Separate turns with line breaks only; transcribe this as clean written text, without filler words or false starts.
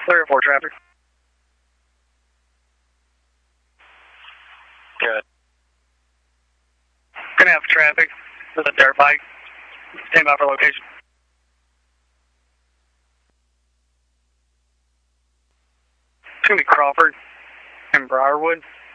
Clear for traffic.
Good.
Gonna have traffic. There's a dirt bike. Stand by for location. It's gonna be Crawford and Briarwood.